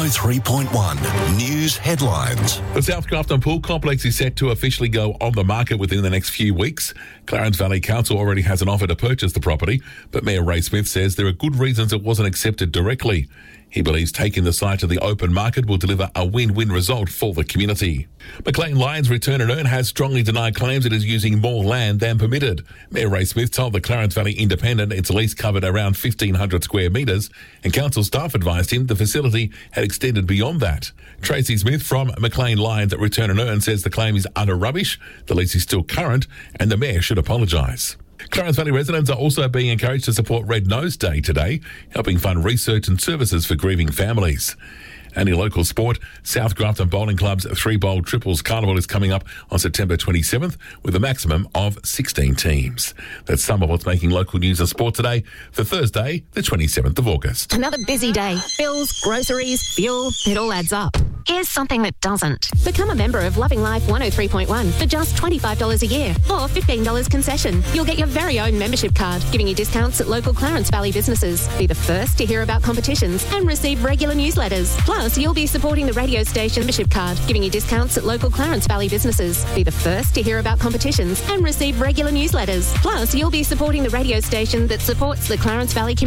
103.1 News Headlines. The South Grafton Pool Complex is set to officially go on the market within the next few weeks. Clarence Valley Council already has an offer to purchase the property, but Mayor Ray Smith says there are good reasons it wasn't accepted directly. He believes taking the site to the open market will deliver a win-win result for the community. Maclean Lions Return and Earn has strongly denied claims it is using more land than permitted. Mayor Ray Smith told the Clarence Valley Independent its lease covered around 1,500 square metres, and council staff advised him the facility had extended beyond that. Tracy Smith from Maclean Lions Return and Earn says the claim is utter rubbish, the lease is still current, and the mayor should apologise. Clarence Valley residents are also being encouraged to support Red Nose Day today, helping fund research and services for grieving families. And in local sport, South Grafton Bowling Club's 3-bowl triples carnival is coming up on September 27th with a maximum of 16 teams. That's some of what's making local news and sport today for Thursday, the 27th of August. Another busy day. Bills, groceries, fuel, it all adds up. Here's something that doesn't. Become a member of Loving Life 103.1 for just $25 a year or $15 concession. You'll get your very own membership card, giving you discounts at local Clarence Valley businesses. Be the first to hear about competitions and receive regular newsletters. Plus, you'll be supporting the radio station membership card, giving you discounts at local Clarence Valley businesses. Be the first to hear about competitions and receive regular newsletters. Plus, you'll be supporting the radio station that supports the Clarence Valley community.